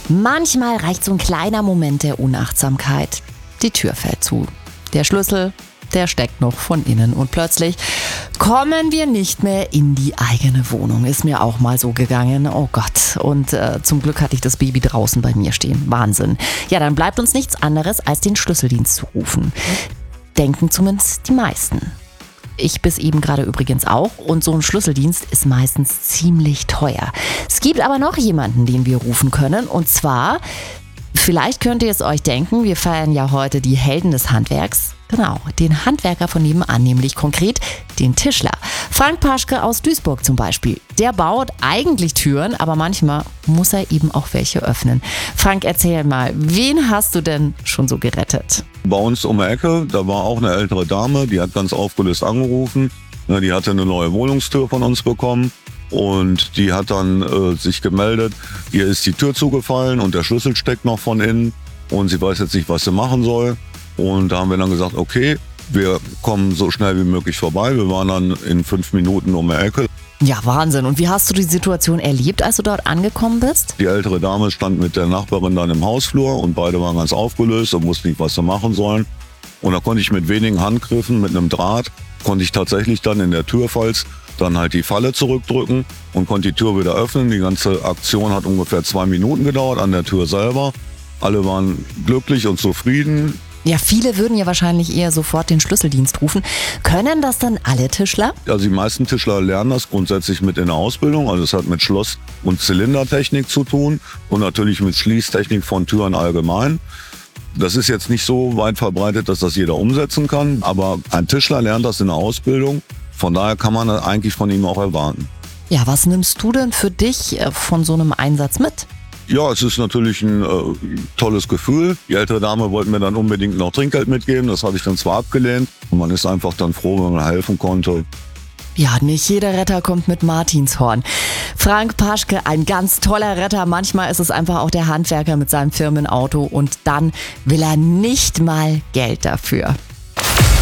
Manchmal reicht so ein kleiner Moment der Unachtsamkeit. Die Tür fällt zu. Der Schlüssel, der steckt noch von innen und plötzlich kommen wir nicht mehr in die eigene Wohnung. Ist mir auch mal so gegangen. Oh Gott. Und zum Glück hatte ich das Baby draußen bei mir stehen. Wahnsinn. Ja, dann bleibt uns nichts anderes, als den Schlüsseldienst zu rufen. Denken zumindest die meisten. Ich bis eben gerade übrigens auch. Und so ein Schlüsseldienst ist meistens ziemlich teuer. Es gibt aber noch jemanden, den wir rufen können. Und zwar, vielleicht könnt ihr es euch denken, wir feiern ja heute die Helden des Handwerks. Genau, den Handwerker von nebenan, nämlich konkret den Tischler. Frank Paschke aus Duisburg zum Beispiel. Der baut eigentlich Türen, aber manchmal muss er eben auch welche öffnen. Frank, erzähl mal, wen hast du denn schon so gerettet? Bei uns um die Ecke, da war auch eine ältere Dame, die hat ganz aufgelöst angerufen. Die hatte eine neue Wohnungstür von uns bekommen und die hat dann sich gemeldet. Ihr ist die Tür zugefallen und der Schlüssel steckt noch von innen und sie weiß jetzt nicht, was sie machen soll. Und da haben wir dann gesagt, okay, wir kommen so schnell wie möglich vorbei. Wir waren dann in 5 Minuten um die Ecke. Ja, Wahnsinn. Und wie hast du die Situation erlebt, als du dort angekommen bist? Die ältere Dame stand mit der Nachbarin dann im Hausflur und beide waren ganz aufgelöst und wussten nicht, was sie machen sollen. Und da konnte ich mit wenigen Handgriffen, mit einem Draht, konnte ich tatsächlich dann in der Türfalz dann halt die Falle zurückdrücken und konnte die Tür wieder öffnen. Die ganze Aktion hat ungefähr 2 Minuten gedauert an der Tür selber. Alle waren glücklich und zufrieden. Ja, viele würden ja wahrscheinlich eher sofort den Schlüsseldienst rufen. Können das dann alle Tischler? Also die meisten Tischler lernen das grundsätzlich mit in der Ausbildung. Also es hat mit Schloss- und Zylindertechnik zu tun und natürlich mit Schließtechnik von Türen allgemein. Das ist jetzt nicht so weit verbreitet, dass das jeder umsetzen kann. Aber ein Tischler lernt das in der Ausbildung. Von daher kann man das eigentlich von ihm auch erwarten. Ja, was nimmst du denn für dich von so einem Einsatz mit? Ja, es ist natürlich ein tolles Gefühl. Die ältere Dame wollte mir dann unbedingt noch Trinkgeld mitgeben. Das habe ich dann zwar abgelehnt. Und man ist einfach dann froh, wenn man helfen konnte. Ja, nicht jeder Retter kommt mit Martinshorn. Frank Paschke, ein ganz toller Retter. Manchmal ist es einfach auch der Handwerker mit seinem Firmenauto und dann will er nicht mal Geld dafür.